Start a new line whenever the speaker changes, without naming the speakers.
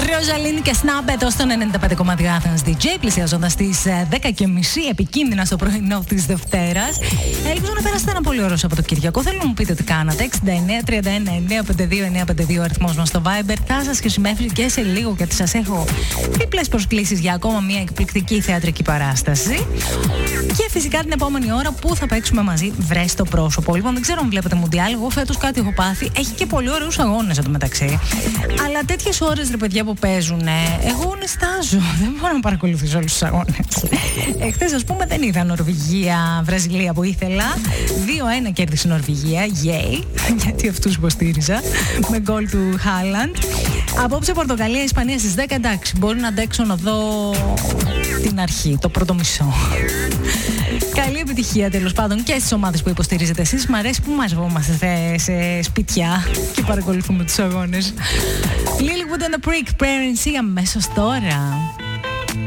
Ροζαλίνη και Snap εδώ στον 95,2 Athens DJ, πλησιάζοντας τις 10:30 επικίνδυνα στο πρωινό της Δευτέρας. Ελπίζω να πέρασετε ένα πολύ ωραίο Σαββατοκύριακο. Θέλω να μου πείτε τι κάνατε. 69-31-952-952 αριθμός μας στο Viber. Θα σας χρησιμεύσει και σε λίγο, γιατί σας έχω διπλές προσκλήσεις για ακόμα μια εκπληκτική θεατρική παράσταση. Και φυσικά την επόμενη ώρα που θα παίξουμε μαζί βρες το πρόσωπο. Λοιπόν, δεν ξέρω αν βλέπετε Μουντιάλ. Εγώ φέτος κάτι έχω πάθει. Έχει και πολύ ωραίους αγώνες εντωμεταξύ. Αλλά τέτοιες ώρες, ρε παιδιά, που παίζουν, εγώ νεστάζω. Δεν μπορώ να παρακολουθήσω όλους τους αγώνες. Χθες, ας πούμε, δεν είδα Νορβηγία-Βραζιλία που ήθελα. 2-1 κέρδισε η Νορβηγία. Yay! Γιατί αυτούς υποστήριζα. Με γκολ του Χάλαντ. Απόψε Πορτογαλία-Ισπανία στις 10. Εντάξει, μπορεί να αντέξω να δω την αρχή, το πρώτο μισό. Καλή επιτυχία τέλος πάντων και στις ομάδες που υποστηρίζετε εσείς. Μ' αρέσει που μαζευόμαστε σε σπιτιά και παρακολουθούμε τους αγώνες. Lilywood and the Prick, Prayer and See αμέσως τώρα.